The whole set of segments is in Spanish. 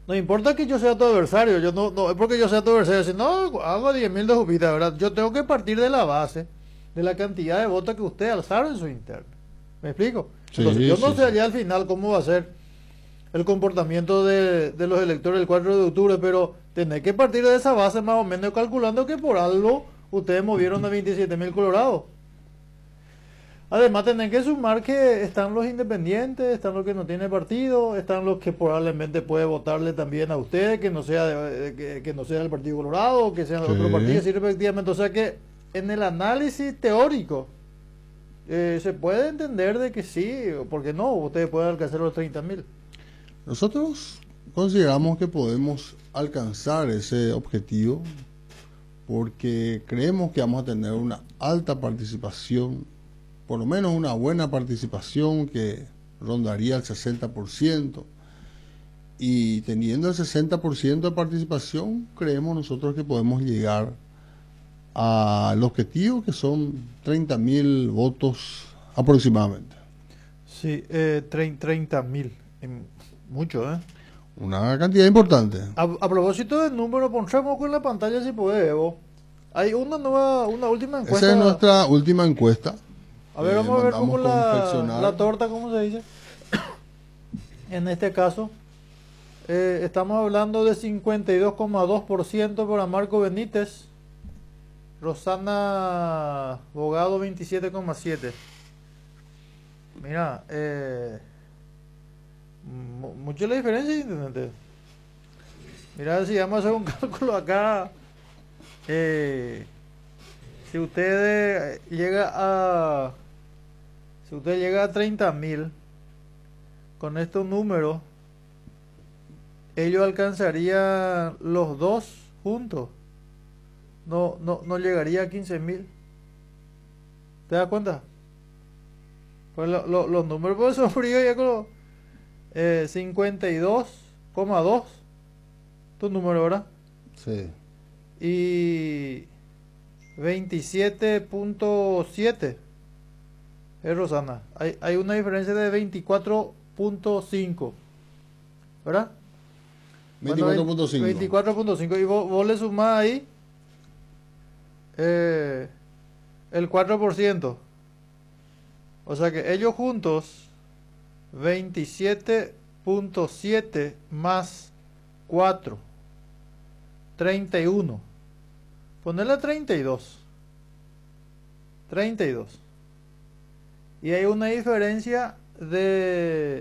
No importa que yo sea tu adversario, yo no es porque yo sea tu adversario, si no hago 10.000 de Jupiter, ¿verdad? Yo tengo que partir de la base, de la cantidad de votos que ustedes alzaron en su interna. ¿Me explico? Entonces, Sí, yo no sí, sé sí. allá al final cómo va a ser el comportamiento de los electores del 4 de octubre, pero tenés que partir de esa base más o menos calculando que por algo ustedes movieron a 27.000 colorados. Además, tienen que sumar que están los independientes, están los que no tienen partido, están los que probablemente puede votarle también a usted, que no sea que no sea del Partido Colorado, que sea de otro partido, Sí. así respectivamente. O sea que en el análisis teórico se puede entender de que sí, o porque no, ustedes pueden alcanzar los 30.000. Nosotros consideramos que podemos alcanzar ese objetivo porque creemos que vamos a tener una alta participación, por lo menos una buena participación que rondaría el 60%. Y teniendo el 60% de participación, creemos nosotros que podemos llegar al objetivo, que son 30.000 votos aproximadamente. Sí, 30.000. Mucho, ¿eh? Una cantidad importante. A propósito del número, ponchamos con la pantalla si puede, Evo. Hay una última Esa es encuesta. nuestra última encuesta A ver, que vamos a ver un mandamos poco confeccionar. la torta, ¿cómo se dice? En este caso, estamos hablando de 52,2% para Marco Benítez, Rosana Bogado 27,7%. Mira, mucha la diferencia, intendente. Mira, si vamos a hacer un cálculo acá, eh, si usted llega a, si usted llega a 30.000 con estos números, ellos alcanzarían los dos juntos. No llegaría a 15.000. ¿Te das cuenta? Pues los números pues, son fríos ya con 52,2 tu número, ¿verdad? Sí. Y 27,7 es Rosana. Hay una diferencia de 24,5, ¿verdad? Bueno, 24.5. 24,5. Y vos le sumás ahí eh, el 4%. O sea que ellos juntos, 27,7 más 4, 31. Ponerle 32. 32. Y hay una diferencia de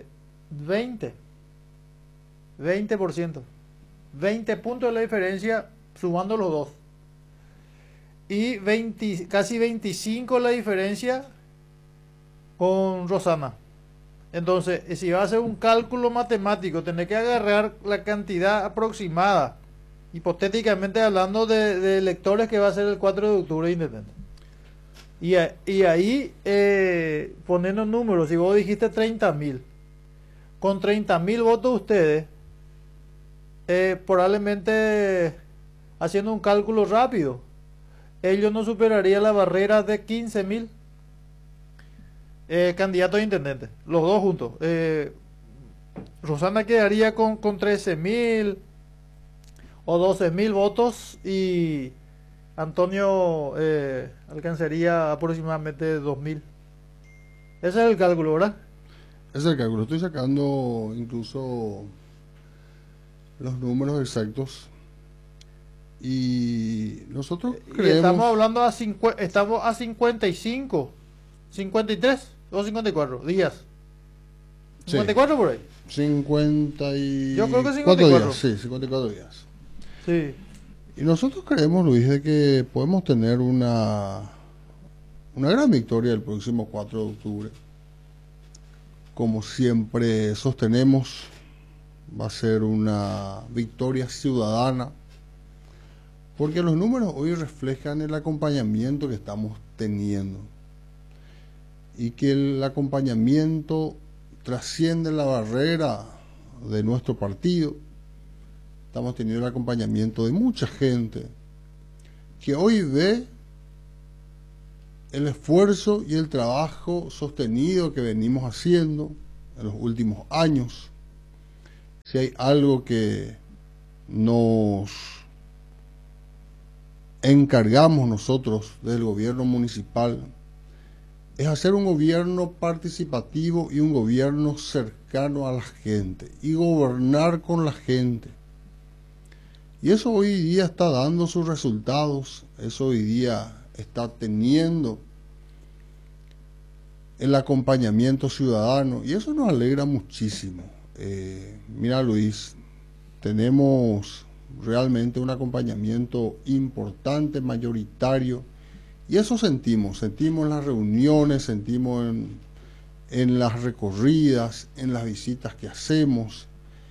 20%. 20 puntos de la diferencia sumando los dos. Y casi 25 la diferencia con Rosana. Entonces, si va a hacer un cálculo matemático, tener que agarrar la cantidad aproximada, hipotéticamente hablando de electores que va a ser el 4 de octubre independiente. Y ahí poniendo números, si vos dijiste 30.000, con 30.000 votos ustedes, probablemente haciendo un cálculo rápido, ellos no superarían la barrera de 15.000 candidatos a intendente, los dos juntos. Rosana quedaría con 13.000 o 12.000 votos y Antonio alcanzaría aproximadamente 2.000. Ese es el cálculo, ¿verdad? Ese es el cálculo. Estoy sacando incluso los números exactos. Y nosotros Y estamos creemos. hablando estamos a 55, 53 o 54 días. Sí, 54 por ahí. 54 Yo creo que días. 54. Sí, 54 días. Sí. Y nosotros creemos, Luis, de que podemos tener una gran victoria el próximo 4 de octubre. Como siempre sostenemos, va a ser una victoria ciudadana, porque los números hoy reflejan el acompañamiento que estamos teniendo y que el acompañamiento trasciende la barrera de nuestro partido. Estamos teniendo el acompañamiento de mucha gente que hoy ve el esfuerzo y el trabajo sostenido que venimos haciendo en los últimos años, Si hay algo que nos encargamos nosotros del gobierno municipal, es hacer un gobierno participativo y un gobierno cercano a la gente y gobernar con la gente. Y eso hoy día está dando sus resultados, eso hoy día está teniendo el acompañamiento ciudadano y eso nos alegra muchísimo. Mira, Luis, tenemos realmente un acompañamiento importante, mayoritario, y eso sentimos en las reuniones, sentimos en las recorridas, en las visitas que hacemos.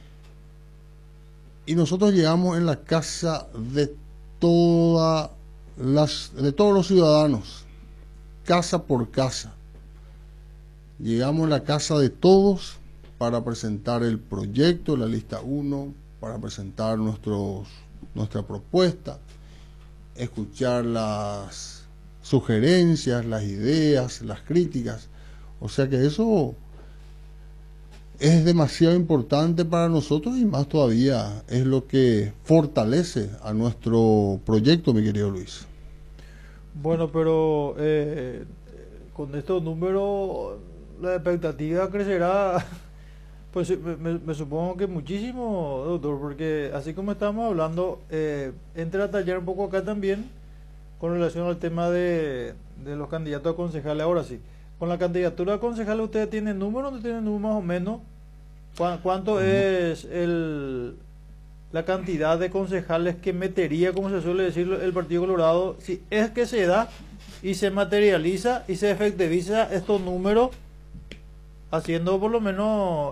Y nosotros llegamos en la casa de todos los ciudadanos, casa por casa. Llegamos en la casa de todos para presentar el proyecto, la lista 1, para presentar nuestra propuesta, escuchar las sugerencias, las ideas, las críticas. O sea que eso es demasiado importante para nosotros y más todavía es lo que fortalece a nuestro proyecto, mi querido Luis. Bueno, pero con estos números la expectativa crecerá, pues me supongo que muchísimo, doctor, porque así como estamos hablando, entra a tallar un poco acá también con relación al tema de los candidatos a concejales. Ahora sí, con la candidatura a concejales, ¿ustedes tienen números? ¿No tienen números más o menos? ¿Cuánto es la cantidad de concejales que metería, como se suele decir, el Partido Colorado, si es que se da y se materializa y se efectiviza estos números, haciendo por lo menos,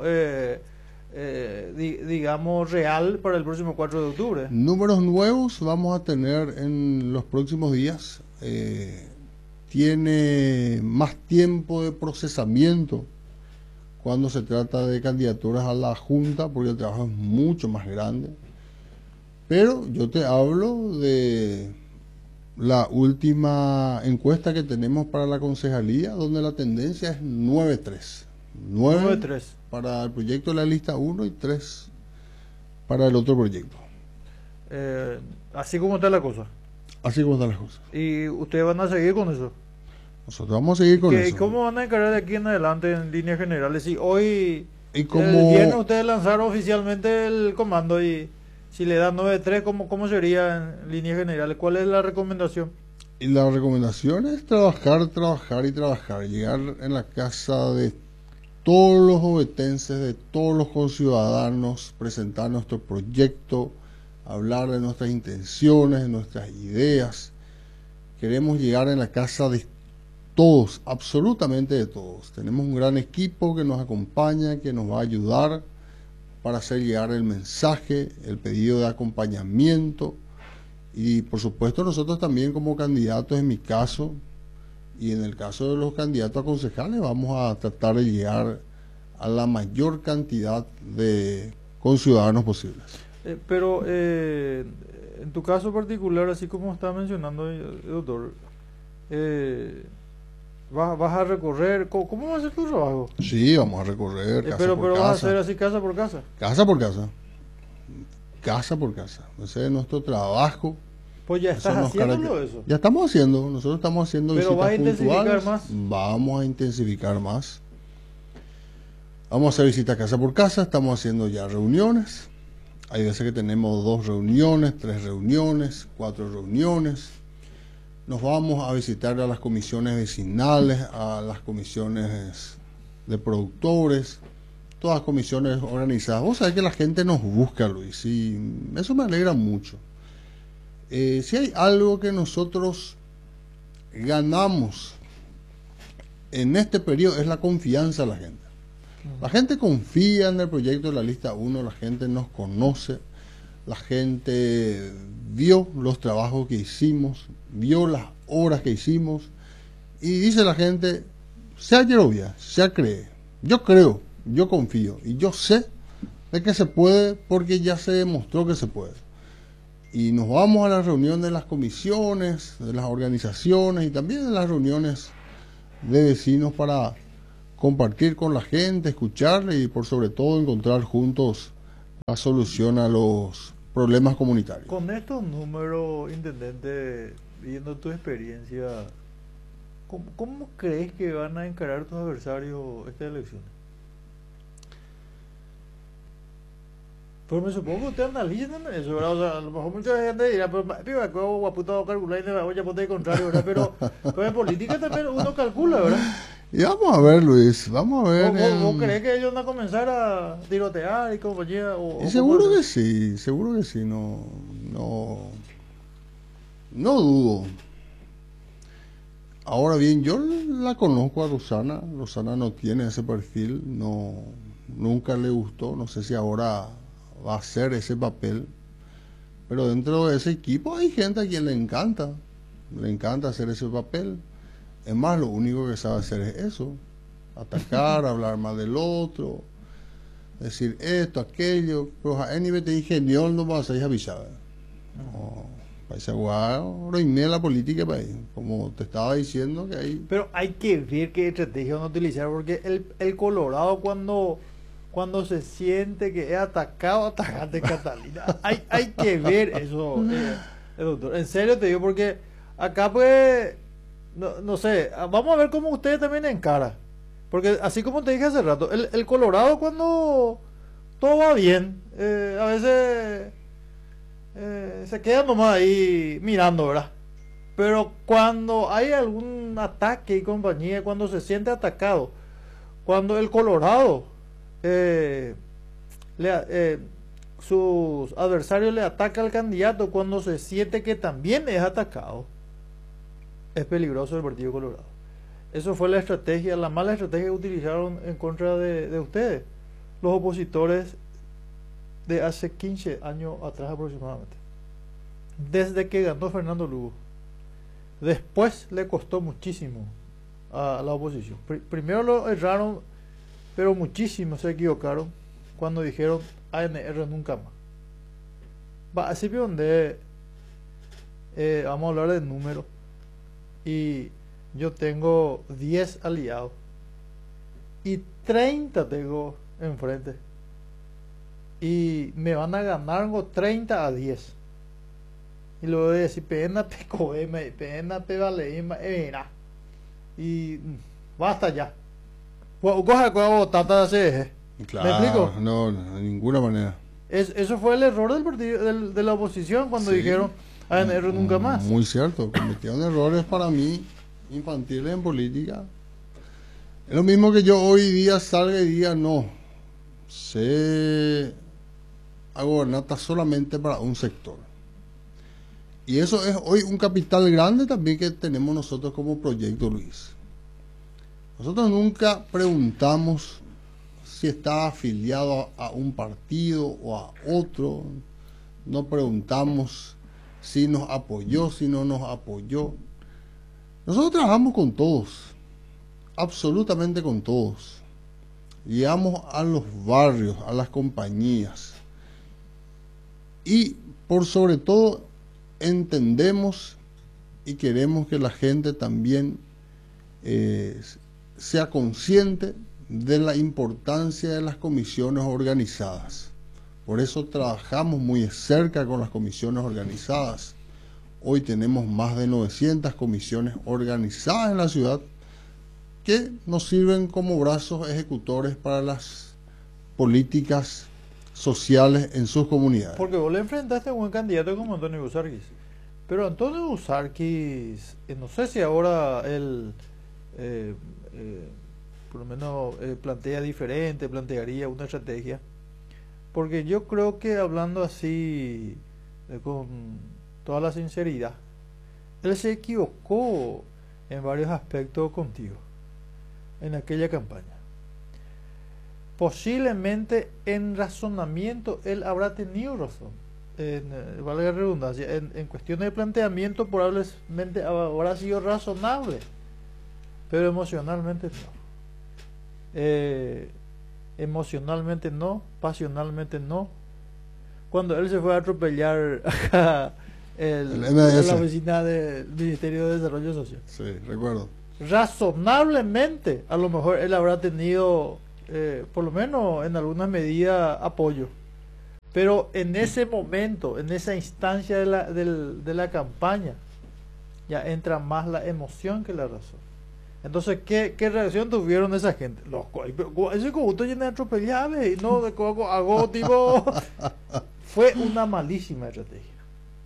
digamos, real para el próximo 4 de octubre? Números nuevos vamos a tener en los próximos días. Tiene más tiempo de procesamiento cuando se trata de candidaturas a la Junta, porque el trabajo es mucho más grande. Pero yo te hablo de la última encuesta que tenemos para la concejalía, donde la tendencia es 9-3. 9-3 para el proyecto de la lista 1 y 3 para el otro proyecto. Así como está la cosa. Así como están las cosas. ¿Y ustedes van a seguir con eso? Nosotros vamos a seguir con eso. ¿Y cómo van a encarar de aquí en adelante en líneas generales? Si hoy, y como el viernes, ustedes lanzaron oficialmente el comando, y si le dan 9-3, ¿cómo sería en líneas generales? ¿Cuál es la recomendación? Y la recomendación es trabajar y trabajar. Llegar en la casa de todos los ovetenses, de todos los conciudadanos, presentar nuestro proyecto, hablar de nuestras intenciones, de nuestras ideas. Queremos llegar en la casa de todos, absolutamente de todos. Tenemos un gran equipo que nos acompaña, que nos va a ayudar para hacer llegar el mensaje, el pedido de acompañamiento. Y por supuesto nosotros también como candidatos, en mi caso, y en el caso de los candidatos a concejales, vamos a tratar de llegar a la mayor cantidad de conciudadanos posibles. Pero en tu caso particular, así como está mencionando el doctor, vas a recorrer, ¿cómo va a ser tu trabajo? Sí, vamos a recorrer casa pero por casa. ¿Vas a hacer así casa por casa? Casa por casa. Casa por casa. Ese es nuestro trabajo. Pues ya estás haciéndolo eso. Ya estamos haciendo, nosotros estamos haciendo visitas puntuales. ¿Pero vas a intensificar más? Vamos a intensificar más. Vamos a hacer visitas casa por casa, estamos haciendo ya reuniones. Hay veces que tenemos 2 reuniones, 3 reuniones, 4 reuniones. Nos vamos a visitar a las comisiones vecinales, a las comisiones de productores, todas las comisiones organizadas. Vos sabés que la gente nos busca, Luis, y eso me alegra mucho. Si hay algo que nosotros ganamos en este periodo es la confianza de la gente. La gente confía en el proyecto de la lista 1, la gente nos conoce, la gente vio los trabajos que hicimos, vio las obras que hicimos, y dice la gente, sea Yerovia, sea cree, yo creo, yo confío, y yo sé de que se puede porque ya se demostró que se puede. Y nos vamos a la reunión de las comisiones, de las organizaciones y también de las reuniones de vecinos para compartir con la gente, escucharle y por sobre todo encontrar juntos la solución a los problemas comunitarios. Con estos números, intendente, viendo tu experiencia, ¿cómo crees que van a encarar tus adversarios estas elecciones? Pues me supongo que ustedes analizan eso, ¿verdad? O sea, a lo mejor mucha gente dirá, pero piba, que guaputado calcular y me voy a poner contrario, ¿verdad? Pero en política también uno calcula, ¿verdad? Y vamos a ver, Luis, vamos a ver. ¿Vos crees que ellos van a comenzar a tirotear y compañía? Y seguro que sí, no dudo. Ahora bien, yo la conozco a Rosana. Rosana no tiene ese perfil, nunca le gustó, no sé si ahora va a hacer ese papel, pero dentro de ese equipo hay gente a quien le encanta hacer ese papel. Es más, lo único que sabe hacer es eso, atacar, hablar mal del otro, decir esto, aquello, pero a nivel de ingeniero no va a ser avisado. No, país aguado, y la política país, como te estaba diciendo que hay. Pero hay que ver qué estrategia van a utilizar, porque el Colorado cuando se siente que es atacado, atacante Catalina. Hay que ver eso, doctor. En serio te digo, porque acá pues, no sé, vamos a ver cómo ustedes también encaran. Porque así como te dije hace rato, el Colorado cuando todo va bien, a veces se queda nomás ahí mirando, ¿verdad? Pero cuando hay algún ataque y compañía, cuando se siente atacado, cuando el Colorado, sus adversarios le atacan al candidato, cuando se siente que también es atacado, es peligroso el Partido Colorado. Eso fue la estrategia, la mala estrategia que utilizaron en contra de ustedes, los opositores de hace 15 años atrás aproximadamente, desde que ganó Fernando Lugo. Después le costó muchísimo a la oposición. Primero lo erraron, pero muchísimo se equivocaron cuando dijeron ANR nunca más. Va, así que donde vamos a hablar de números, y yo tengo 10 aliados y 30 tengo enfrente, y me van a ganar con 30-10. Y luego de decir pena te coeme, pena te vale y basta ya. Coja tata de Claro, ¿me explico? No, de ninguna manera. Eso fue el error del partido, de la oposición cuando Sí, dijeron ANR nunca más. Muy cierto, cometieron errores para mí infantiles en política. Es lo mismo que yo hoy día salga y diga no, sé a gobernar solamente para un sector. Y eso es hoy un capital grande también que tenemos nosotros como proyecto, Luis. Nosotros nunca preguntamos si está afiliado a un partido o a otro. No preguntamos si nos apoyó, si no nos apoyó. Nosotros trabajamos con todos, absolutamente con todos. Llegamos a los barrios, a las compañías. Y por sobre todo entendemos y queremos que la gente también sea consciente de la importancia de las comisiones organizadas. Por eso trabajamos muy cerca con las comisiones organizadas. Hoy tenemos más de 900 comisiones organizadas en la ciudad que nos sirven como brazos ejecutores para las políticas sociales en sus comunidades. Porque vos le enfrentaste a un candidato como Antonio Busarquis. Pero Antonio Busarquis, no sé si ahora él por lo menos plantearía una estrategia. Porque yo creo que hablando así, con toda la sinceridad, él se equivocó en varios aspectos contigo, en aquella campaña. Posiblemente en razonamiento él habrá tenido razón, valga la redundancia, en cuestiones de planteamiento probablemente habrá sido razonable, pero emocionalmente no. Emocionalmente no, pasionalmente no. Cuando él se fue a atropellar acá en la oficina del Ministerio de Desarrollo Social. Sí, recuerdo. Razonablemente, a lo mejor él habrá tenido, por lo menos en alguna medida, apoyo. Pero en ese momento, en esa instancia de la campaña, ya entra más la emoción que la razón. Entonces, ¿qué reacción tuvieron esa gente? Loco, ese cojuto lleno de atropellable, no, de coco, hago tipo... Fue una malísima estrategia.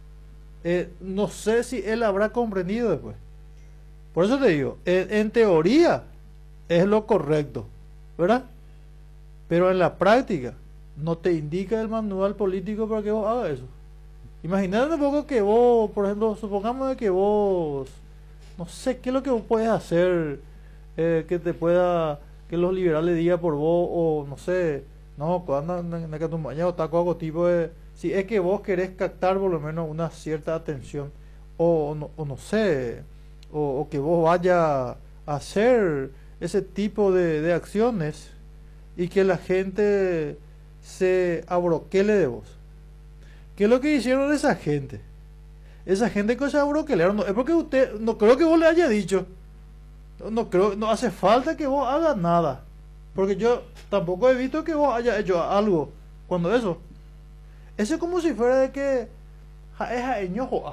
No sé si él habrá comprendido después. Por eso te digo, en teoría es lo correcto, ¿verdad? Pero en la práctica no te indica el manual político para que vos hagas eso. Imagínate un poco que vos, por ejemplo, supongamos de que vos, no sé, qué es lo que vos puedes hacer que te pueda, que los liberales digan por vos, o no sé, no, cuando en que tu mañana o algo tipo de, si es que vos querés captar por lo menos una cierta atención, o no sé, o que vos vayas a hacer ese tipo de acciones y que la gente se abroquele de vos. ¿Qué es lo que hicieron esa gente? Esa gente que se abroquelearon, no, es porque usted, no creo que vos le haya dicho, no creo, no hace falta que vos hagas nada, porque yo tampoco he visto que vos haya hecho algo cuando eso es como si fuera de que es añojo.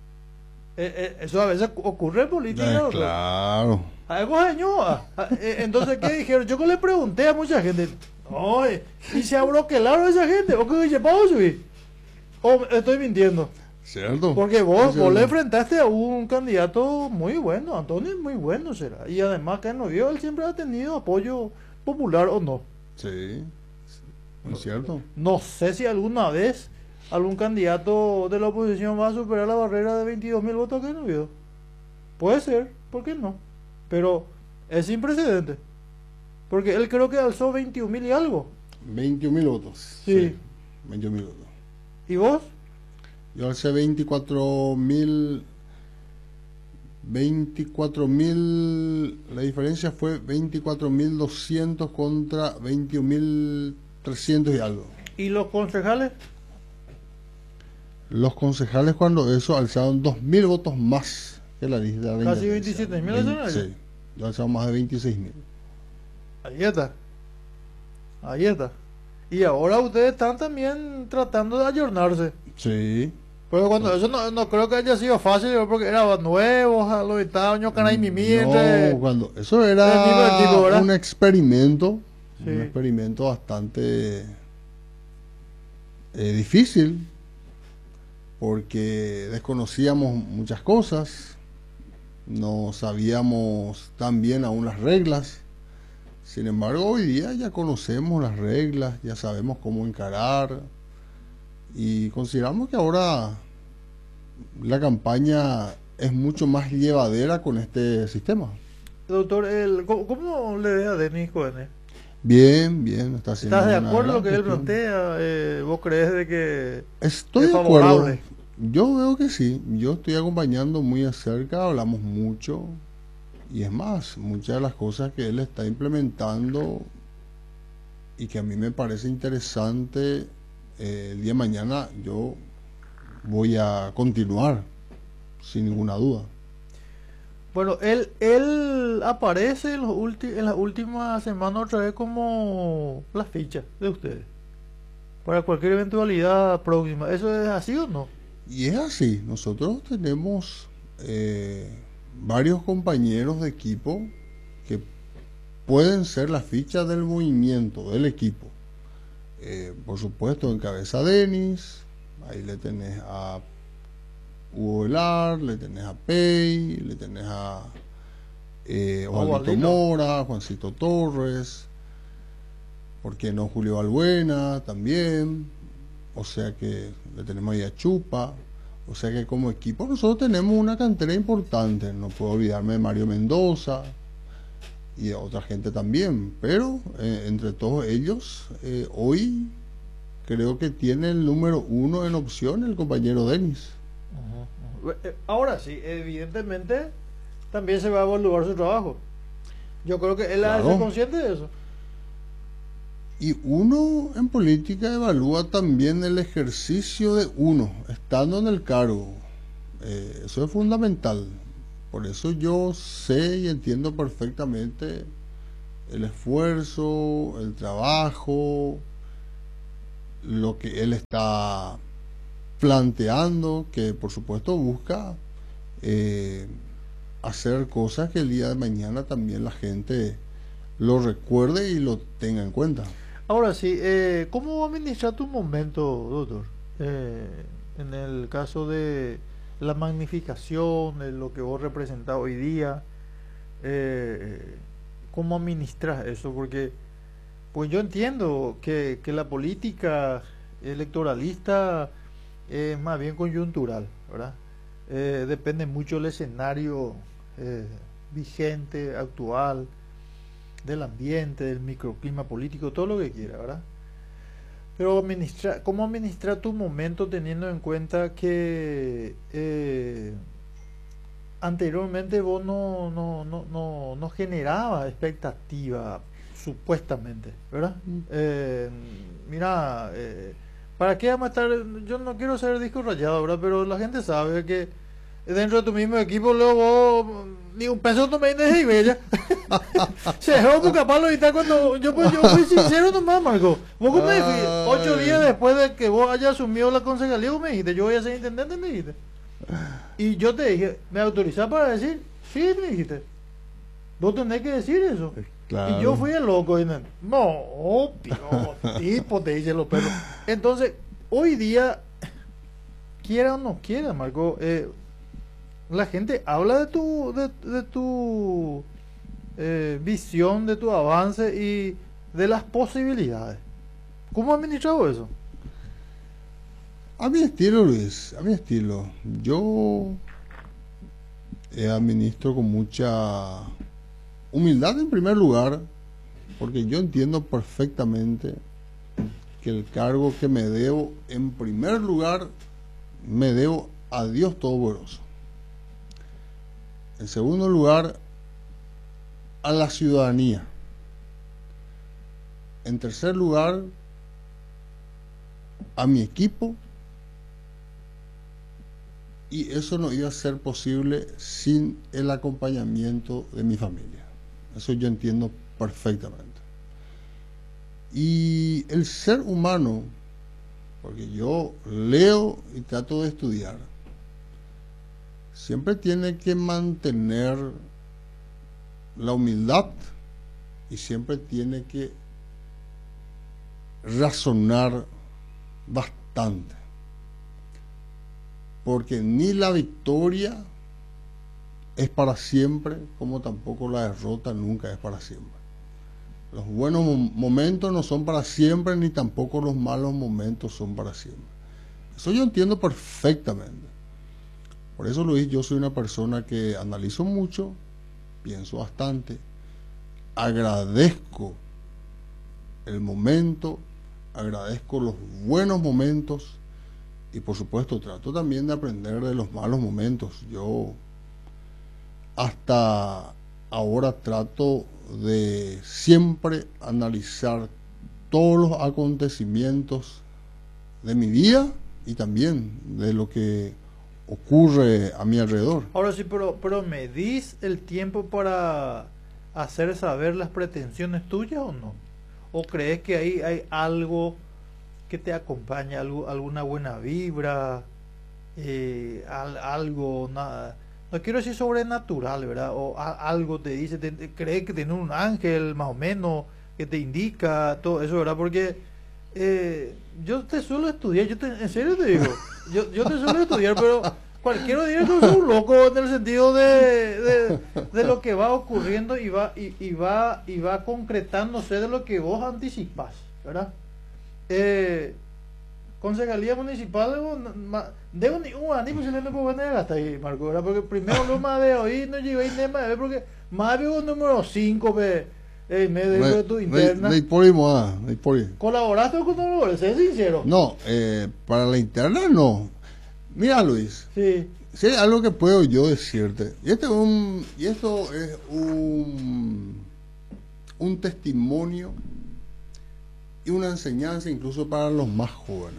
Eso a veces ocurre en política. Claro. Entonces, ¿qué dijeron? Yo le pregunté a mucha gente, oye, ¿y se abroquelaron esa gente? ¿O qué dice, vamos a subir? ¿O estoy mintiendo? Cierto. Porque vos le enfrentaste a un candidato muy bueno, Antonio es muy bueno, será. Y además que no vio, él siempre ha tenido apoyo popular o no. Sí, es cierto. No sé si alguna vez algún candidato de la oposición va a superar la barrera de 22.000 votos que no vio. Puede ser, ¿por qué no? Pero es sin precedente. Porque él creo que alzó 21.000 y algo. 21.000 votos. Sí. 21.000 votos. ¿Y vos? Yo alcé 24.000. 24.000. La diferencia fue 24.200 contra 21.300 y algo. ¿Y los concejales? Los concejales, cuando eso, alzaron 2.000 votos más que la lista. Casi 27.000. Sí, yo alzaron más de 26.000. Ahí está. Ahí está. Y ahora ustedes están también tratando de ayornarse. Sí. Pero cuando eso no creo que haya sido fácil, porque era nuevo, a los años que nadie no, cuando eso era un experimento, sí. Un experimento bastante difícil, porque desconocíamos muchas cosas, no sabíamos tan bien aún las reglas. Sin embargo, hoy día ya conocemos las reglas, ya sabemos cómo encarar y consideramos que ahora la campaña es mucho más llevadera con este sistema. Doctor, ¿cómo le ve a Denis Cohen? Bien, bien, está haciendo. ¿Estás de acuerdo con lo que él plantea? ¿Vos crees de que estoy es de acuerdo? favorable? Yo veo que sí, yo estoy acompañando muy de cerca, hablamos mucho. Y es más, muchas de las cosas que él está implementando y que a mí me parece interesante, el día de mañana yo voy a continuar, sin ninguna duda. Bueno, él aparece en las últimas semanas otra vez como la ficha de ustedes, para cualquier eventualidad próxima. ¿Eso es así o no? Y es así, nosotros tenemos... varios compañeros de equipo que pueden ser la ficha del movimiento del equipo. Por supuesto, encabeza Denis, ahí le tenés a Hugo Velar, le tenés a Pei, le tenés a Osvaldo Mora, Juancito Torres, ¿por qué no Julio Balbuena también? O sea que le tenemos ahí a Chupa. O sea que como equipo nosotros tenemos una cantera importante. No puedo olvidarme de Mario Mendoza y de otra gente también. Pero entre todos ellos, hoy creo que tiene el número 1 en opción el compañero Denis. Ahora sí, evidentemente también se va a evaluar su trabajo. Yo creo que él ha de ser consciente de eso. Y uno en política evalúa también el ejercicio de uno, estando en el cargo. Eso es fundamental. Por eso yo sé y entiendo perfectamente el esfuerzo, el trabajo, lo que él está planteando, que por supuesto busca hacer cosas que el día de mañana también la gente lo recuerde y lo tenga en cuenta. Ahora sí, ¿cómo administrar tu momento, doctor? En el caso de la magnificación de lo que vos representás hoy día, ¿cómo administras eso? Porque pues yo entiendo que la política electoralista es más bien coyuntural, ¿verdad? Depende mucho del escenario vigente, actual, del ambiente, del microclima político, todo lo que quiera, ¿verdad? Pero ¿cómo administrar tu momento teniendo en cuenta que anteriormente vos no generaba expectativa, supuestamente, ¿verdad? Mira, ¿para qué vamos a estar? Yo no quiero ser disco rayado, ¿verdad? Pero la gente sabe que dentro de tu mismo equipo luego vos ni un peso no me de bella. Se dejó tu capaz lo está cuando yo fui sincero nomás, Marco. Vos como me dijiste, 8 días después de que vos hayas asumido la concejalía, vos me dijiste, yo voy a ser intendente, me dijiste. Y yo te dije, ¿me autorizás para decir? Sí, me dijiste. Vos tenés que decir eso. Claro. Y yo fui el loco. Y no, obvio, tipo, te dicen los perros. Entonces, hoy día, quiera o no quiera, Marco, la gente habla de tu visión, de tu avance y de las posibilidades. ¿Cómo has administrado eso? A mi estilo, Luis, a mi estilo. Yo administro con mucha humildad en primer lugar, porque yo entiendo perfectamente que el cargo que me debo, en primer lugar, me debo a Dios Todopoderoso. En segundo lugar, a la ciudadanía. En tercer lugar, a mi equipo. Y eso no iba a ser posible sin el acompañamiento de mi familia. Eso yo entiendo perfectamente. Y el ser humano, porque yo leo y trato de estudiar, siempre tiene que mantener la humildad y siempre tiene que razonar bastante. Porque ni la victoria es para siempre, como tampoco la derrota nunca es para siempre. Los buenos momentos no son para siempre, ni tampoco los malos momentos son para siempre. Eso yo entiendo perfectamente. Por eso, Luis, yo soy una persona que analizo mucho, pienso bastante, agradezco el momento, agradezco los buenos momentos y por supuesto trato también de aprender de los malos momentos. Yo hasta ahora trato de siempre analizar todos los acontecimientos de mi vida y también de lo que ocurre a mi alrededor. Ahora sí, pero ¿medís el tiempo para hacer saber las pretensiones tuyas o no? ¿O crees que ahí hay algo que te acompaña, alguna buena vibra, algo, nada, no quiero decir sobrenatural, ¿verdad? O algo te dice, crees que tiene un ángel más o menos que te indica todo eso, ¿verdad? Porque yo te suelo estudiar, en serio te digo, yo te suelo estudiar, pero cualquiera diría que soy un loco en el sentido de lo que va ocurriendo y va concretándose de lo que vos anticipás, ¿verdad? Concejalía municipal debo ni un año si no puedo venir hasta ahí, Marco, ¿verdad? Porque primero lo más de hoy no llegué ni más porque más veo número 5 me de tu interna. ¿Colaboraste con nosotros? Sé sincero. No, para la interna no. Mira, Luis, sí. Si hay algo que puedo yo decirte, y esto es un testimonio y una enseñanza incluso para los más jóvenes.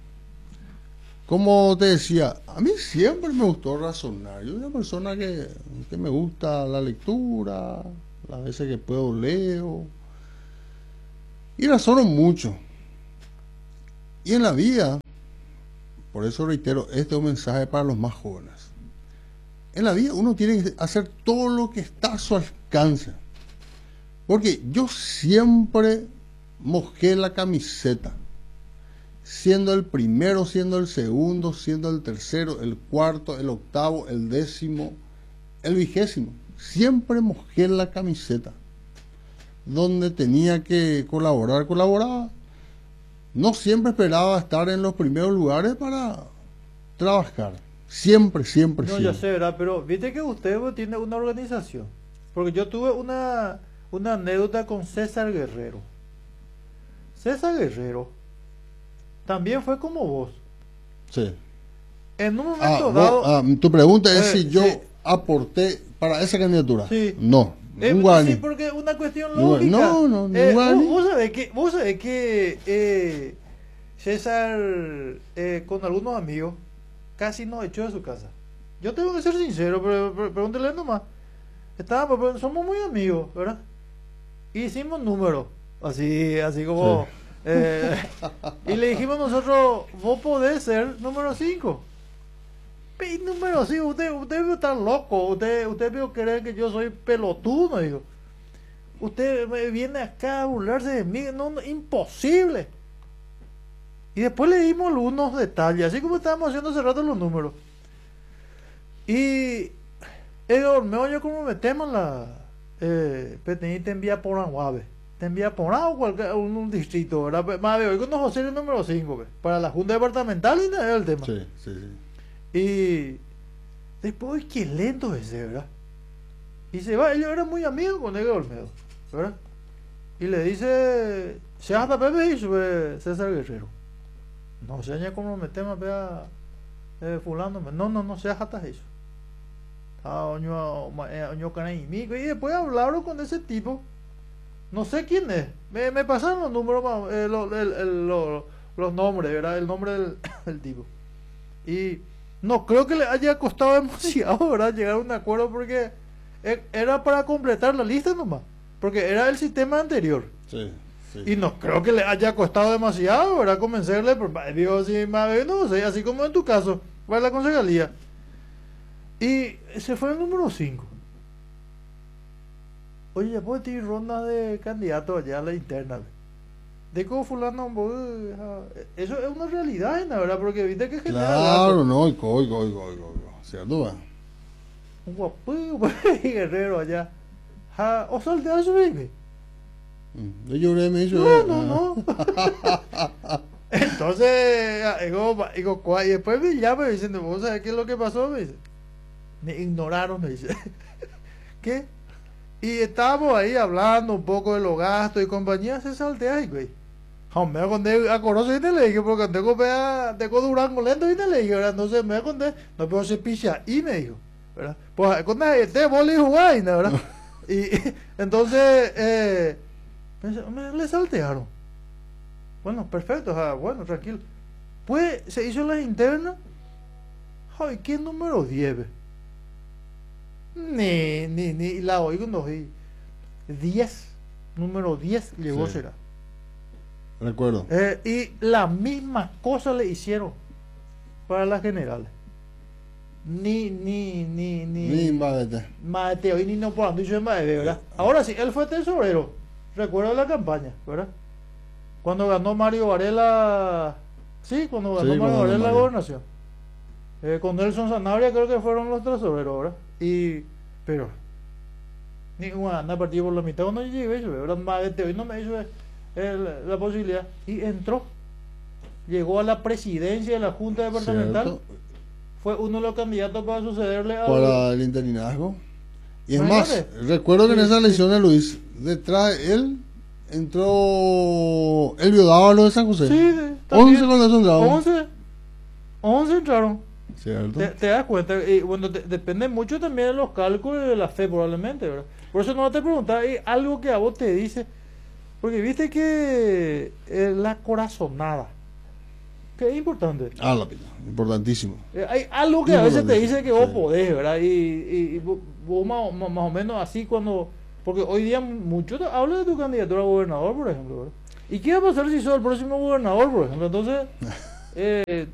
Como te decía, a mí siempre me gustó razonar. Yo soy una persona que me gusta la lectura, las veces que puedo leo, y razono mucho. Y en la vida, por eso reitero, este es un mensaje para los más jóvenes. En la vida uno tiene que hacer todo lo que está a su alcance. Porque yo siempre mojé la camiseta. Siendo el primero, siendo el segundo, siendo el tercero, el cuarto, el octavo, el décimo, el 20º. Siempre mojé la camiseta. Donde tenía que colaborar, colaboraba. No siempre esperaba estar en los primeros lugares para trabajar. Siempre, siempre, No, siempre. ya sé, ¿verdad? Pero viste que usted tiene una organización. Porque yo tuve una anécdota con César Guerrero. César Guerrero también fue como vos. Sí. En un momento dado... tu pregunta es si yo sí. aporté para esa candidatura. Sí. No. Un sí, porque es una cuestión lógica. No, vos sabés que César, con algunos amigos, casi nos echó de su casa. Yo tengo que ser sincero, pero pregúntele nomás. Somos muy amigos, ¿verdad? Hicimos números, así como... Sí. Y le dijimos nosotros, vos podés ser número 5. Y número 5, usted está loco, usted veo creer que yo soy pelotudo, digo. Usted viene acá a burlarse de mí, no, imposible. Y después le dimos algunos detalles, así como estábamos haciendo hace rato los números. Y yo como metemos la te envía por Aguave, te envía por un distrito, ¿verdad? Más de hoy con José el número 5, para la Junta Departamental y nada el tema. Sí. Y después, qué lento ese, ¿verdad? Y se va, ellos eran muy amigos con Edgar Olmedo, ¿verdad? Y le dice, se hasta Pepe y sube César Guerrero. No se añade como metemos a fulano, no se hasta eso. Y después hablaron con ese tipo, no sé quién es, me pasaron los números, los nombres, ¿verdad? El nombre del tipo. Y no creo que le haya costado demasiado, ¿verdad? Llegar a un acuerdo, porque era para completar la lista nomás, porque era el sistema anterior. Sí. Y no creo que le haya costado demasiado, ¿verdad? Convencerle, digo, no sé, así como en tu caso, para la concejalía. Y se fue el número 5. Oye, ya puedo tener rondas de candidatos allá a la interna. De cómo fulano, eso es una realidad, ¿no? ¿Verdad? Porque viste que genera... Claro, no, oigo. ¿Cierto? Va. Un guapo guerrero allá. O saltear su baby. Yo lloré, me hizo. No. Entonces, digo, y después me llama y me dice, ¿vos sabés qué es lo que pasó? Me dice, me ignoraron, me dice. ¿Qué? Y estábamos ahí hablando un poco de los gastos y compañía, se saltea ahí, güey. Me acordé a Corozo y te le dije, porque tengo Durango lento y te le dije, ¿verdad? Entonces me acordé, no puedo ser picha, y me dijo, ¿verdad? Pues con este boli jugáis, ¿verdad? Y entonces, le saltearon. Bueno, perfecto, bueno, tranquilo. Pues se hizo las internas. Ay, ¿qué número 10? Ni la oigo, no oí. 10, número 10 llegó, sí. Será. Recuerdo. Y la misma cosa le hicieron para las generales. Ni Mateo y ni no por dicho ¿verdad? Ahora sí, él fue tesorero. Recuerdo la campaña, ¿verdad? Cuando ganó Mario Varela. Sí, cuando ganó Mario Varela la gobernación. Con Nelson Sanabria creo que fueron los tesoreros, ¿verdad? Pero ni una partida por la mitad cuando yo llegué, ¿verdad? Mateo y no me hizo la posibilidad. Y entró. Llegó a la presidencia de la Junta Departamental. ¿Cierto? Fue uno de los candidatos para sucederle para el interinazgo. Y es más, recuerdo que en esa elección de Luis, detrás de él entró Elvio Dávalo de San José. Sí, 11 con eso entraron. 11 entraron. ¿Cierto? Te das cuenta. Y bueno, depende mucho también de los cálculos de la fe, probablemente, ¿verdad? Por eso no te preguntaba algo que a vos te dice. Porque viste que la corazonada, que es importante. La pila, importantísimo. Hay algo que a veces te dice que vos podés, ¿verdad? Y vos más o menos así cuando... Porque hoy día muchos hablan de tu candidatura a gobernador, por ejemplo, ¿verdad? ¿Y qué va a pasar si soy el próximo gobernador, por ejemplo? Entonces, eh,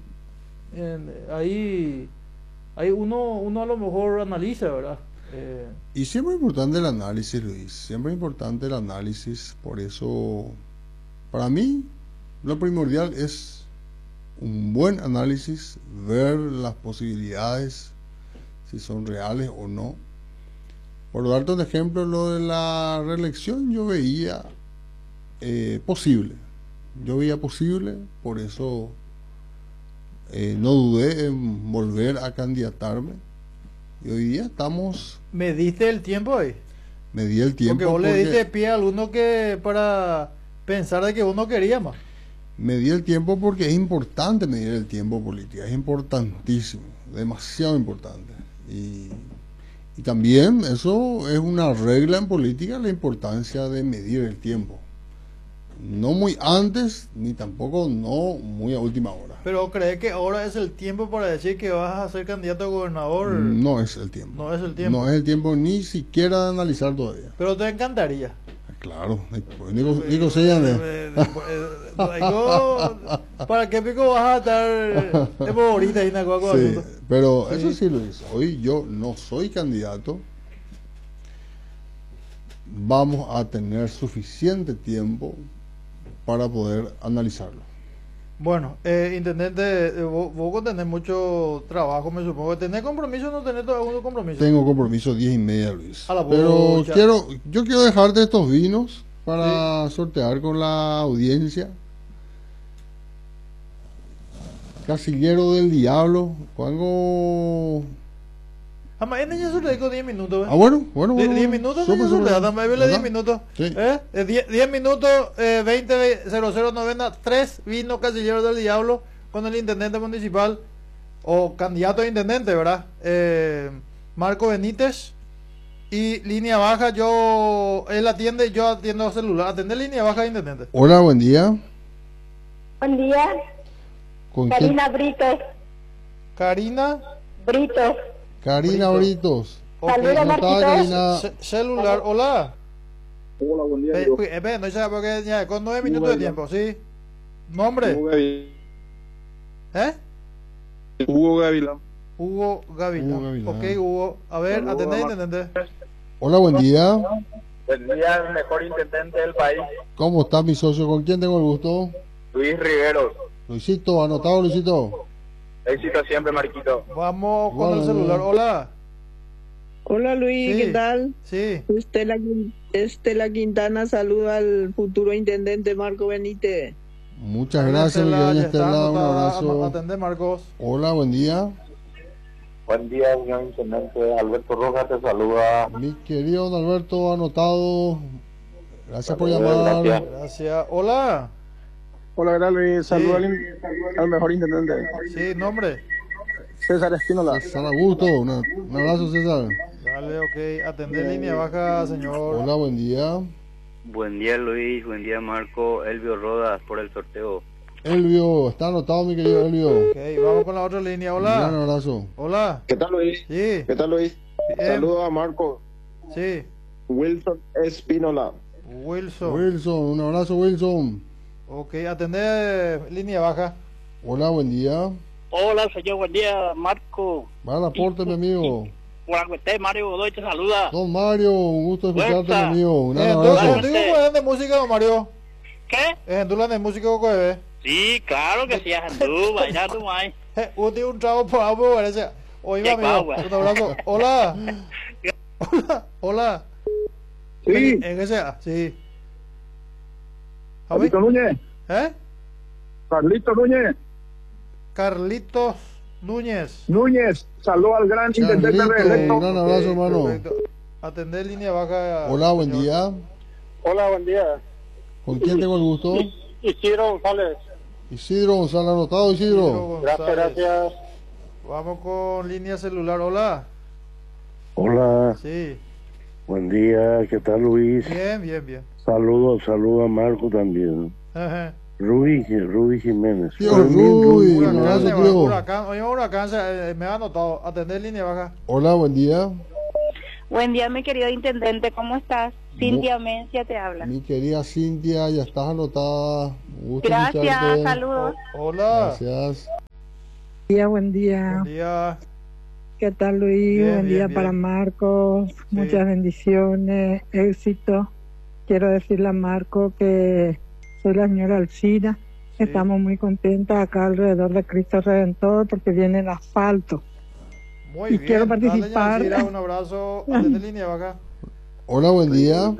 ahí uno a lo mejor analiza, ¿verdad? Y siempre es importante el análisis, Luis, siempre es importante el análisis, por eso, para mí, lo primordial es un buen análisis, ver las posibilidades, si son reales o no. Por darte un ejemplo, lo de la reelección yo veía posible, por eso no dudé en volver a candidatarme. Y hoy día estamos... ¿Me diste el tiempo ahí? Me di el tiempo. Porque vos le diste pie a alguno que para pensar de que uno quería más. Me di el tiempo porque es importante medir el tiempo político, es importantísimo, demasiado importante. Y también eso es una regla en política, la importancia de medir el tiempo. No muy antes, ni tampoco no muy a última hora. ¿Pero crees que ahora es el tiempo para decir que vas a ser candidato a gobernador? No es el tiempo. No es el tiempo. No es el tiempo ni siquiera de analizar todavía. Pero te encantaría. Claro, Nico Sellane. ¿Para qué pico vas a estar ahorita y nada? Sí, pero sí. Eso sí lo hizo. Hoy yo no soy candidato. Vamos a tener suficiente tiempo para poder analizarlo. Bueno, intendente, vos tenés mucho trabajo, me supongo. ¿Tenés compromiso o no tenés algún compromiso? Tengo compromiso 10:30, Luis. Pero yo quiero dejarte estos vinos para sortear con la audiencia. Casillero del Diablo. ¿Cuándo? Jamás en eso le digo 10 minutos. Bueno. 10 minutos, dame 10 minutos. Sí. 10 minutos, 20:00 3 vino Casillero del Diablo con el intendente municipal o candidato a intendente, ¿verdad? Marco Benítez. Y línea baja, él atiende, yo atiendo celular. Atender línea baja de intendente. Hola, buen día. Buen día. ¿Con Karina quién? Britos. Karina Britos. Karina Britos. Saludos, ¿Cómo está, Marquitos. Karina? Celular, hola. Hola, buen día. No sé, porque ya con 9 minutos de tiempo, ¿sí? ¿Nombre? Hugo Gavilán. Hugo Gavilán. Ok, Hugo. A ver, atendé, intendente. Hola, buen día. Buen día, el mejor intendente del país, ¿Cómo está mi socio? ¿Con quién tengo el gusto? Luis Rivero. Luisito, anotado, Luisito. Éxito siempre, Marquito. Vamos con el celular. Hola. Hola Luis, Sí. ¿qué tal? Sí. Estela Quintana saluda al futuro intendente Marco Benítez. Muchas gracias, mi querida Estela. Un abrazo. Atendé, Marcos. Hola, buen día. Buen día, señor intendente. Alberto Rojas te saluda. Mi querido don Alberto, anotado. Gracias por llamar. Gracias. Gracias. Hola. Hola, ¿qué tal, Luis? Saluda al mejor intendente. Sí, nombre. César Espínola. César Augusto. Un abrazo, César. Dale, ok. Atendé línea baja, señor. Hola, buen día. Buen día Luis, buen día Marco, Elvio Rodas por el sorteo. Elvio, está anotado, mi querido Elvio. Ok, vamos con la otra línea. Un gran Hola. abrazo. Hola. ¿Qué tal, Luis? Sí. ¿Qué tal, Luis? Bien. Saludos a Marco. Sí. Wilson Espínola. Wilson. Wilson, un abrazo, Wilson. Ok, atendé línea baja. Hola, buen día. Hola, señor, buen día, Marco. Va al aporte, mi amigo. Por Agüete, Mario Godoy te saluda. Don Mario, un gusto escucharte, Fuerza. mi amigo. Un gran Entonces, abrazo. ¿tú juegas de música, don Mario? ¿Qué? ¿En Dula de música o qué? Sí, claro que sí, Andú, vaya tú, mai. Usted un trago por agua, parece. Oiga, Qué amigo, guagua. un abrazo. Hola. Hola. Sí. ¿En qué sea? Sí. Carlito Núñez. ¿Eh? Carlito Núñez. Carlitos Núñez. Núñez. Saludos al gran intendente Carlito, reelecto. un gran abrazo, Ok, hermano. perfecto. Atender línea baja. Hola, buen señor. día. Hola, buen día. ¿Con quién tengo el gusto? Isidro González. Isidro González, anotado, Isidro Isidro. González. Gracias. Vamos con línea celular. Hola. Hola, Sí. buen día, ¿qué tal Luis? Bien. Saludos a Marco también. Ajá. Rudy Jiménez. Tío Fermín Rudy, un Huracán, abrazo, tío. huracán. Oye, huracán, me ha anotado. Atender línea baja. Hola, buen día. Buen día, mi querido intendente, ¿cómo estás? Cintia Mencia te habla. Mi querida Cintia, ya estás anotada. Un gusto Gracias, escucharte. saludos. Hola. Gracias. Buen día. Buen día. ¿Qué tal, Luis? Bien, Buen día bien, para bien. Marcos. Muchas bendiciones, éxito. Quiero decirle a Marco que soy la señora Alcina. Sí. Estamos muy contentas acá alrededor de Cristo Redentor porque viene el asfalto. Muy Y bien. quiero Dale, participar. Yacira, un abrazo. Atende línea baja. Hola, buen día.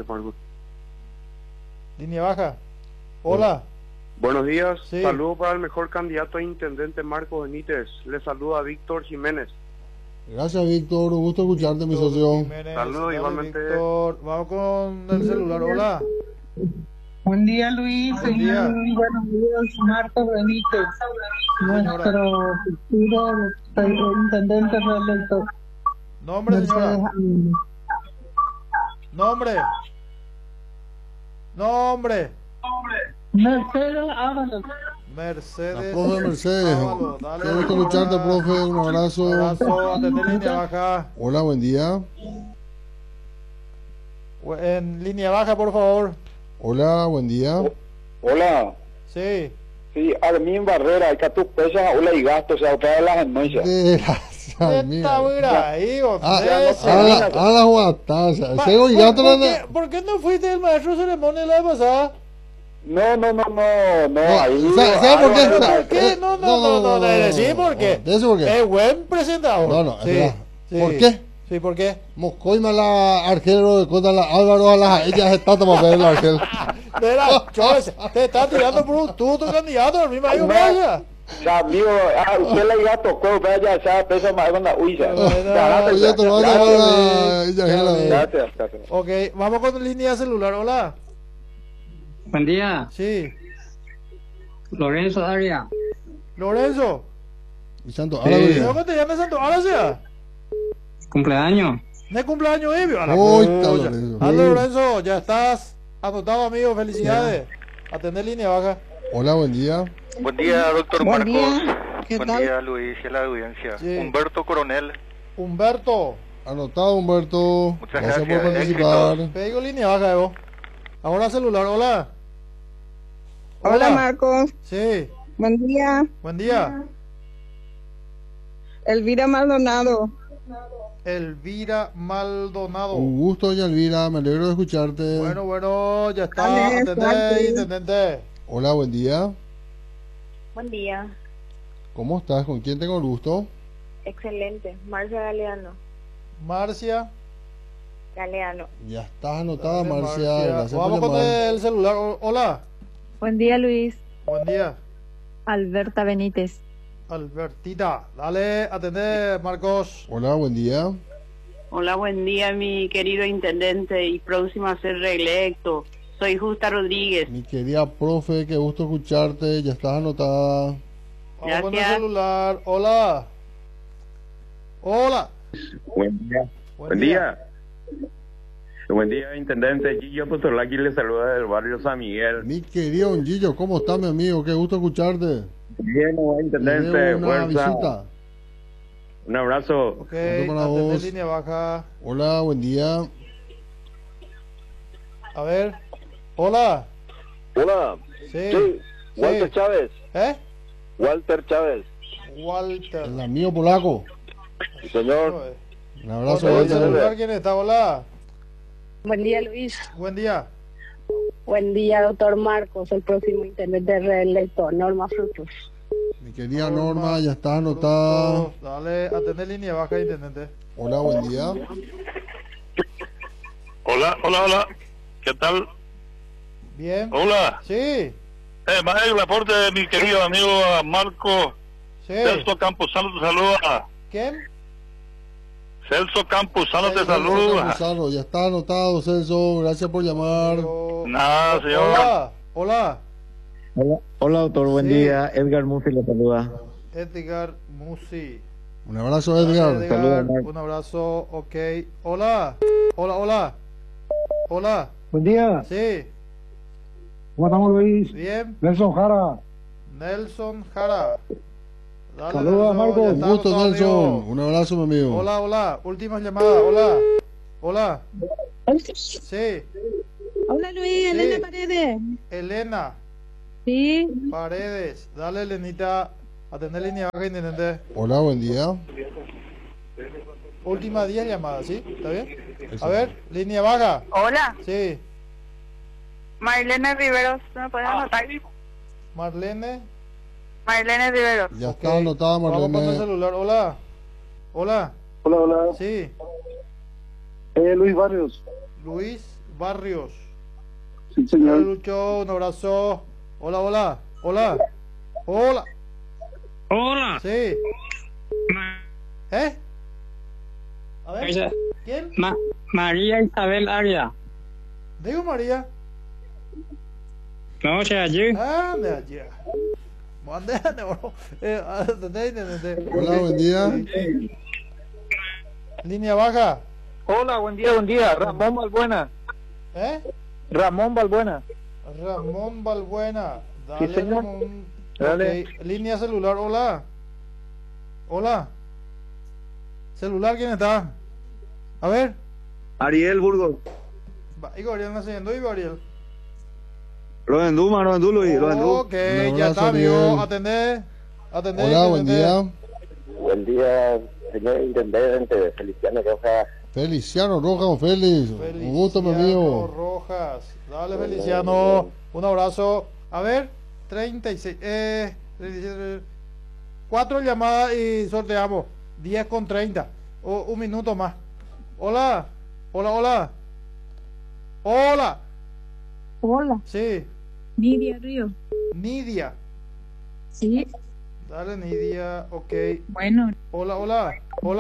Línea baja. Hola. Buenos días, Sí. saludos para el mejor candidato a intendente Marco Benítez. Le saluda Víctor Jiménez. Gracias, Víctor. Un gusto escucharte, mi Víctor socio. Jiménez. Saludos, Dale, igualmente. Víctor. Vamos con el celular. Hola. Buen día, Luis. Buen día. Buenos días, Marco Benítez. Señora. Nuestro futuro intendente reelecto. Nombre, señora. Nombre. Nombre. Mercedes Ábalos. Mercedes. La profe Mercedes. Ábalos. Dale, Qué gusto escucharte, hola. profe. Un abrazo. Un abrazo. Atende línea baja. Hola, buen día. En línea baja, por favor. Hola, buen día. Hola, Sí. sí, Armin Barrera, acá tu pesa, hola y gasto, o sea, otra las anuncias. Gracias, mía. Esta mira ahí, A la guataza. Sego y gato la... ¿Por qué no fuiste el maestro de ceremonia la vez pasada? No, No, ahí. ¿sabe por qué? ¿Por qué? No, decí por qué. ¿Eso por qué? Es buen presentador. No, Sí, espera. sí. ¿Por qué? Sí, ¿por qué? Moscoima la arquero de Cota la Álvaro a las ellas está tomando el arquero. Mira, Chávez, te está tirando por un tuto candidato, al mismo amigo vaya. O sea, amigo, usted le iba a tocar, vaya, ya pesa más con la huilla. Oye, te lo vas a dar Gracias. Ok, vamos con línea celular, hola. Buen día, Sí, Lorenzo Aria. Lorenzo. Y Santo, Sí. ahora ¿Cómo te llamas Santo? Ahora sea. Cumpleaños. ¿De cumpleaños, Evio? A la Uy, pucha. está Lorenzo. Dale, Lorenzo, ya estás anotado, amigo. Felicidades. Atender línea baja. Hola, buen día. Buen día, doctor Buen Marcos. día. ¿Qué Buen tal? día, Luis, y a la audiencia. Sí. Humberto Coronel. Humberto. Anotado, Humberto. Muchas Gracias por gracias. participar. Pedigo línea baja, Evo. Ahora celular, hola. Hola, Marcos. Sí, Buen día. buen día. Elvira Maldonado. Elvira Maldonado. Un gusto, doña Elvira. Me alegro de escucharte. Bueno, ya está. Dale, Atender, Franklin. intendente. Hola, buen día. Buen día. ¿Cómo estás? ¿Con quién tengo el gusto? Excelente. Marcia Galeano. Marcia. Galeano. Ya estás anotada, Dale, Marcia. Gracias Vamos por con llamar. el celular. Hola. Buen día, Luis. Buen día. Alberta Benítez. Albertita. Dale, atender, Marcos. Hola, buen día. Hola, buen día, mi querido intendente y próximo a ser reelecto. Soy Justa Rodríguez. Mi querida profe, qué gusto escucharte. Ya estás anotada. Vamos con el Gracias. celular. Hola. Hola. Buen día. Buen día. Buen día, intendente. Gillo Apostolaki le saluda del barrio San Miguel. Mi querido Don Gillo, ¿cómo estás, mi amigo? Qué gusto escucharte. Bien, intendente. Te debo una Fuerza. visita. Un abrazo. Ok, Otro para atender vos. línea baja. Hola, buen día. A ver. Hola. Hola, Sí. Walter Sí. Chávez. ¿Eh? Walter Chávez. Walter. El amigo polaco. Señor. Un abrazo, Con el Walter. celular, ¿quién está? Hola. Buen día, Luis. Buen día. Buen día, doctor Marcos, el próximo intendente reelecto, Norma Frutos. Mi querida Norma, ya estás anotada. Dale, atender línea baja, intendente. Hola, buen día. Hola. ¿Qué tal? Bien. Hola. Sí. Más el aporte de mi querido amigo Marco. Sí. Celso Campuzano te saluda. ¿Quién? Celso Campuzano te Celso saluda. Campuzano, ya está anotado, Celso. Gracias por llamar. Nada, señor. Hola. Hola. Hola, doctor, buen Sí. día. Edgar Murphy le saluda. Edgar Musi. Un abrazo, Edgar. Dale, Saludos, Marco. un abrazo, ok. Hola. Hola. Buen día. Sí. ¿Cómo estamos, Luis? Bien. Nelson Jara. Nelson Jara. Dale, Saludos, Nelson, Marco. ya Un está gusto, anotado, Nelson. amigo. Un abrazo, mi amigo. Hola. Última llamada. Hola. Hola. Sí. Hola Luis, Elena Paredes. Elena. Sí. Paredes. Dale, Elenita. Atender línea baja, intendente. Hola, buen día. Última 10 llamadas, ¿sí? ¿Está bien? A ver, línea baja. Hola, Sí. Marlene Riveros, ¿me puedes anotar? Marlene. Marlene Riveros. Ya está anotada, Vamos a poner el Marlene. celular. Hola. Hola. Hola, hola. Sí. Luis Barrios. Luis Barrios. Sí, Hola, señor. Lucho, un abrazo. Hola, hola. Hola. Hola. Hola. Sí. ¿Eh? A ver. ¿Quién? María Isabel Aria. Digo María. No, sea allí. Ah, de allá. Mande, bro. Hola, buen día. Línea baja. Hola, buen día. Ramón Balbuena. ¿Eh? Ramón Balbuena. Ramón Balbuena. Sí, Dale, señor. Ramón. Dale. Ok, línea celular. Hola. Hola. Celular, ¿quién está? A ver. Ariel Burgos. Va, Igor, ya me siguiendo, Igor, Ariel. Lo vendú, Luis. Ok, ya está, amigo. Atendé. Hola, buen día. Buen día, señor intendente. Feliciano Rojas. Feliciano Rojas, Félix. Un gusto, mi Feliciano amigo. Rojas. Dale, Feliciano. Un abrazo. A ver, 36. 4 llamadas y sorteamos. 10 con 30. Un minuto más. Hola. Hola. Hola. Sí. Nidia Río. Nidia. Sí. Dale, Nidia. Ok. Bueno. Hola.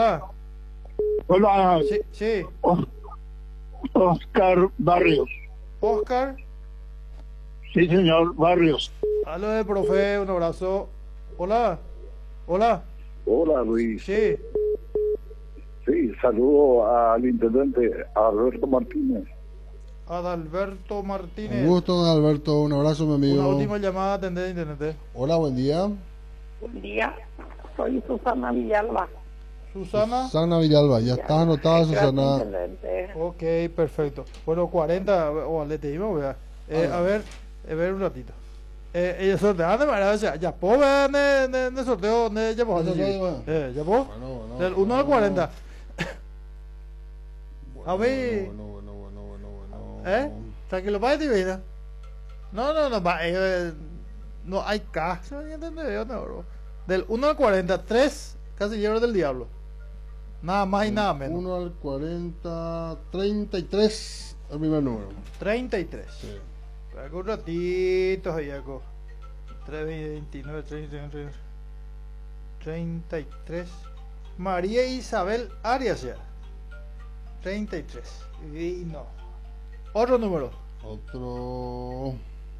Hola, Sí. Oscar Barrios. Oscar. Sí, señor, Barrios. Aló de profe, un abrazo. Hola. Hola, Luis. Sí. Sí, saludo al intendente Alberto Martínez. Adalberto Martínez. Un gusto, don Alberto. Un abrazo, mi Una amigo. última llamada, atender internet. Hola, buen día. Buen día, soy Susana Villalba. Susana. Susana Villalba. Ya está anotada, Susana. Ok, perfecto. Bueno, 40, vale, te digo, vea. A ver un ratito. Ella sortea de manera, ya puedo ver en el sorteo, ya puedo hacer. Ya puedo. Del 1 al 40. A ver. Tranquilo, para ti, vida. No, no hay caso, no. Del 1 al 40, 3 casilleros del diablo. Nada más y nada menos. 1 al 40, 33, el primer número. 33. Sí. Para un ratito, Jayaco. 329, 33. María Isabel Arias ya. 33. Y no. Otro número. Otro.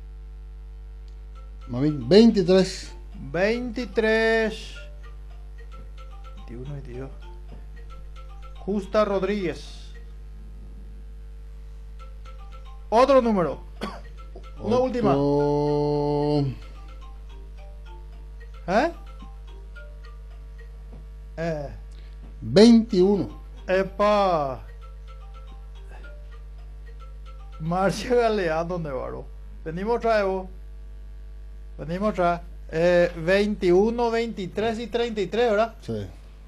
Mami, 23. 23. 21, 22. Justa Rodríguez. Otro número. Una última. 21. Epa. Marcia Galeano Nevaro. Venimos otra vez vos. 21, 23 y 33, ¿verdad? Sí.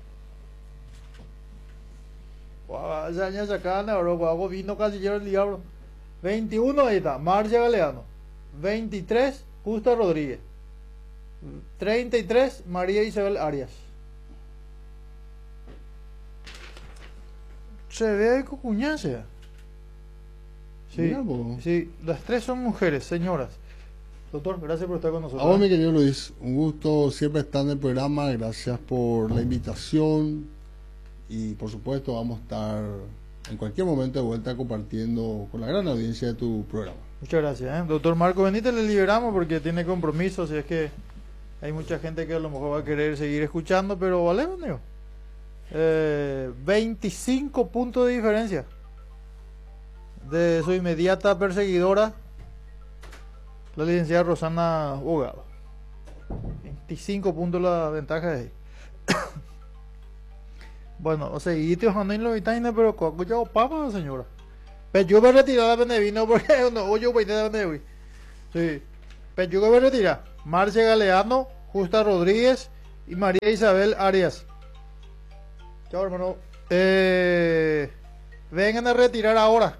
Ya sacaban Nevaro, hago vino casillero el diablo. 21 ahí está, Marcia Galeano. 23, Justa Rodríguez. 33, María Isabel Arias. Se ve cocuñancia. Sí, las tres son mujeres, señoras. Doctor, gracias por estar con nosotros. A vos, mi querido Luis, un gusto siempre estar en el programa. Gracias por la invitación. Y por supuesto, vamos a estar en cualquier momento de vuelta compartiendo con la gran audiencia de tu programa. Muchas gracias. Doctor Marco Benítez, le liberamos porque tiene compromisos. Y es que hay mucha gente que a lo mejor va a querer seguir escuchando, pero vale, amigo. 25 puntos de diferencia de su inmediata perseguidora, la licenciada Rosana Bogado. 25 puntos la ventaja de ahí. Bueno, o sea, y te ojalá lo vitaina, pero cuando yo papa, señora. Pero yo voy a retirar la Benevino porque no, yo voy a Benevino. Sí. Pero yo voy a retirar. Marcia Galeano, Justa Rodríguez y María Isabel Arias. Chao, hermano. Vengan a retirar ahora.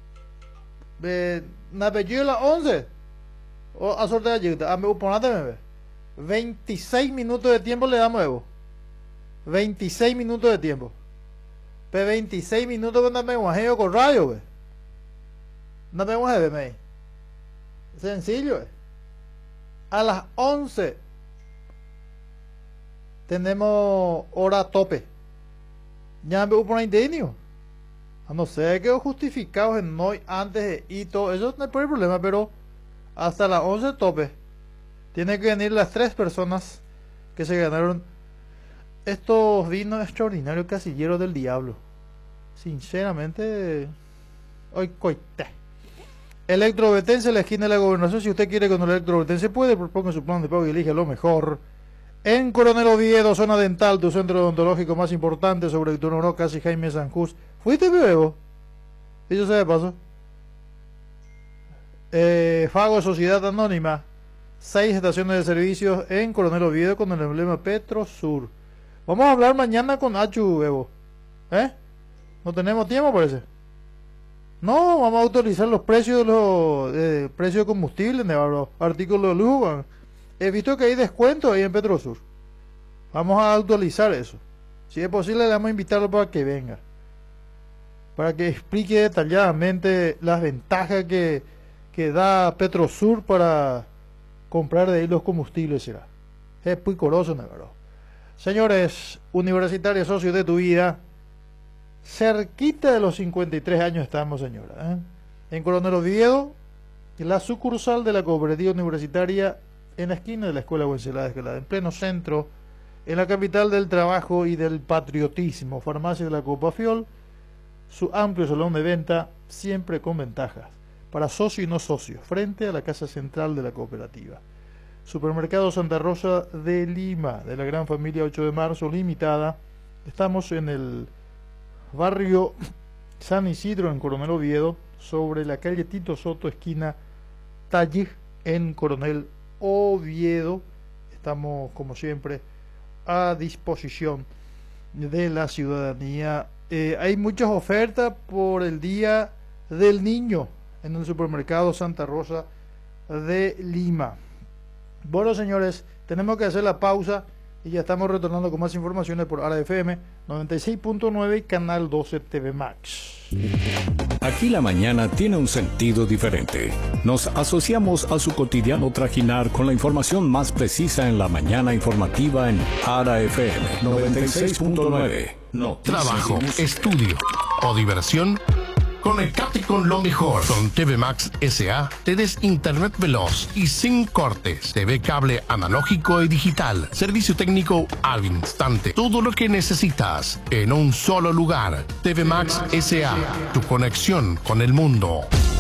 Napello la 11. O a sorte de ayuda. A me ponate 26 minutos de tiempo le damos Evo. 26 minutos de tiempo. Pero 26 minutos cuando me guajeo con radio, ve. No me guajeo, ve. Sencillo, ve. A las 11 tenemos hora tope. Ya me voy a intenio. A no ser que justificados en hoy antes y todo eso no hay problema, pero hasta las 11 tope. Tienen que venir las 3 personas que se ganaron estos vinos extraordinarios casilleros del diablo. Sinceramente, hoy coité. Electrobetense, la esquina de la Gobernación. Si usted quiere con el Electrobetense puede, proponga su plan de pago y elige lo mejor. En Coronel Oviedo, zona dental, tu centro odontológico más importante sobre el turno casi Jaime Sanjús. ¿Fuiste, bebo? Eso se de paso. Fago Sociedad Anónima. 6 estaciones de servicios en Coronel Oviedo con el emblema Petrosur. Vamos a hablar mañana con Achu, bebo. No tenemos tiempo, parece. No, vamos a autorizar los precios de los precios de combustible, de los artículos de lujo. He visto que hay descuentos ahí en Petrosur. Vamos a actualizar eso. Si es posible, le vamos a invitarlo para que venga. Para que explique detalladamente las ventajas que da Petrosur para comprar de ahí los combustibles. Será. Es muy coroso, ¿no? Señores, universitarios, socios de tu vida. Cerquita de los 53 años estamos, señora. En Coronel Oviedo, la sucursal de la cooperativa universitaria en la esquina de la Escuela Wenceslao Escalada, en pleno centro, en la capital del trabajo y del patriotismo. Farmacia de la Copafiol, su amplio salón de venta, siempre con ventajas, para socio y no socio, frente a la casa central de la cooperativa. Supermercado Santa Rosa de Lima, de la gran familia 8 de marzo limitada. Estamos en el barrio San Isidro, en Coronel Oviedo, sobre la calle Tito Soto, esquina Tallig, en Coronel Oviedo. Estamos, como siempre, a disposición de la ciudadanía. Hay muchas ofertas por el Día del Niño en el supermercado Santa Rosa de Lima. Bueno, señores, tenemos que hacer la pausa y ya estamos retornando con más informaciones por ARA FM 96.9 y Canal 12 TV Max. Aquí la mañana tiene un sentido diferente. Nos asociamos a su cotidiano trajinar con la información más precisa en la mañana informativa en ARA FM 96.9. No, trabajo, estudio o diversión. Conectate con lo mejor. Con TV Max S.A. tenés internet veloz y sin cortes. TV cable analógico y digital. Servicio técnico al instante. Todo lo que necesitas en un solo lugar. TV Max S.A. Tu conexión con el mundo.